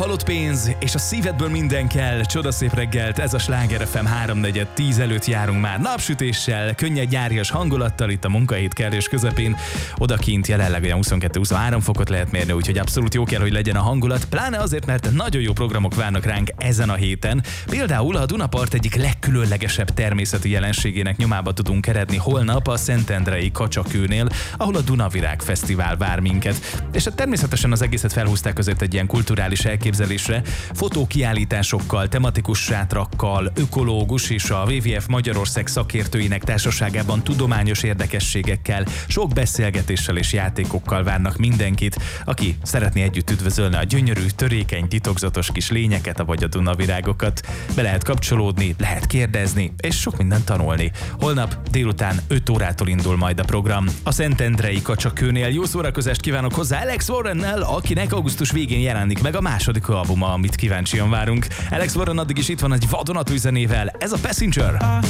halott pénz, és a szívedből minden kell. Csodaszép reggelt, ez a Sláger FM 3:4-10 előtt járunk már napsütéssel, könnyed nyárias hangulattal itt a munkahét kellős közepén. Odakint jelenleg olyan 22-23 fokot lehet mérni, úgyhogy abszolút jó kell, hogy legyen a hangulat, pláne azért, mert nagyon jó programok várnak ránk ezen a héten. Például a Dunapart egyik legkülönlegesebb természeti jelenségének nyomába tudunk eredni holnap a Szentendrei Kacsakőnél, ahol a Dunavirág Fesztivál vár minket. És természetesen az egészet felhúzták között egy ilyen kulturális elképzelésre, fotókiállításokkal, tematikus sátrakkal, ökológus és a WWF Magyarország szakértőinek társaságában tudományos érdekességekkel, sok beszélgetéssel és játékokkal várnak mindenkit, aki szeretné együtt üdvözölni a gyönyörű, törékeny, titokzatos kis lényeket, vagy a Dunavirágokat. Be lehet kapcsolódni, lehet kérdezni, és sok mindent tanulni. Holnap délután 5 órától indul majd a program. A Szentendrei Kacsakőnél jó szórakozást kívánok hozzá Alex Warrennel, akinek augusztus végén jelenik meg a második albuma, amit kíváncsian várunk. Alex Warren addig is itt van egy vadonatúj zenével, ez a Passenger.